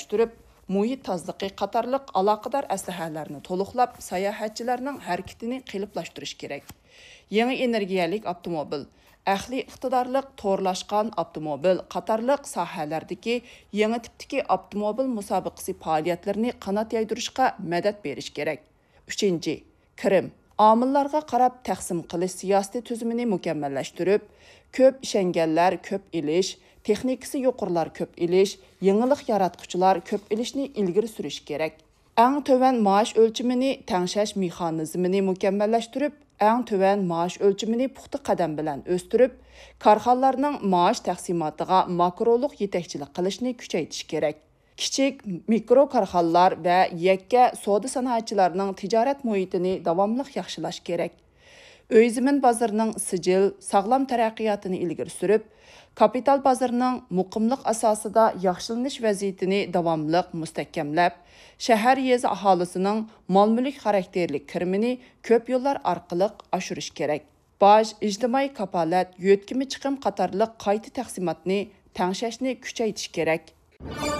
mükəmməlləşdirib, muhit tazlıqı qatarlıq aloqadar əsləhələrini toluqlab, sayohatçılarning harakatini qiyinlashtirish kerak. Yangi energiyalik avtomobil, əxli iqtidorliq to'rlashgan avtomobil qatarlıq sohalardagi yangi tipdagi avtomobil musobaqasi faoliyatlarini qanot yaydirishga madad berish kerak. 3. Kirim. Amillarga qarab taqsim qilish siyosati tuzumini mukammallashtirib, ko'p ishonganlar ko'p ilish, texnikasi yuqorilar ko'p ilish, yangilik yaratquchilar ko'p ilishni ilgari surish kerak. Eng tovan maosh o'lchimini tangshash mexanizmini mukammallashtirib, eng tovan maosh o'lchimini puxta qadam bilan o'stirib, korxonalarning maosh taqsimotiga makroliq yetakchilik qilishni kuchaytirish kerak. Kichik mikro korxonalar va yakka savdo sanoatchilarining tijorat muhitini davomli yaxshilash kerak. Uy zamin bozorining sijil, sog'lom taraqqiyotini ilgari surib, kapital bozorining muqimlik asosida yaxshilanish vaziyatini davomli mustahkamlab, shahar yezi aholisining mol-mulk xarakterli kirimini ko'p yo'llar orqali oshirish kerak. Boj, ijtimoiy kafolat, yo'tkimi chiqim qatorliq qayta taqsimotni tangshashni kuchaytirish kerak.